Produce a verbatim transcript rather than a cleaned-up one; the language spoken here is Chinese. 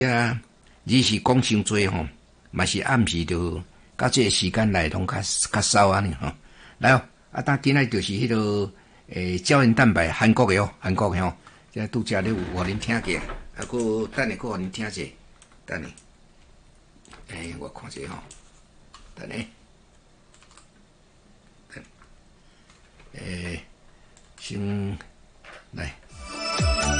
啊，日是讲伤多吼，嘛是暗时就到这个时间来拢较较少安尼吼。来哦，啊，当今仔就是迄、那个诶胶原蛋白，韩国的哦，韩国的吼，这拄则咧有互恁听过，啊，佮等下佮互恁听者，等下，诶，我看者吼，等下，等，诶，先来。